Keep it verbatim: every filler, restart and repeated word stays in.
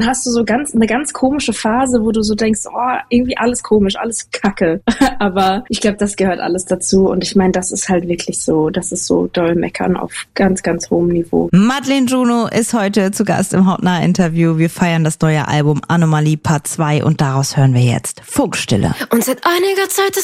hast du so ganz eine ganz komische Phase, wo du so denkst, oh, irgendwie alles komisch, alles Kacke. Aber ich glaube, das gehört alles dazu. Und ich meine, das ist halt wirklich so, das ist so doll meckern auf ganz, ganz hohem Niveau. Madeleine Juno ist heute zu Gast im Hautnah-Interview. Wir feiern das neue Album Anomalie Part zwei und daraus hören wir jetzt Funkstille. Und seit einiger Zeit ist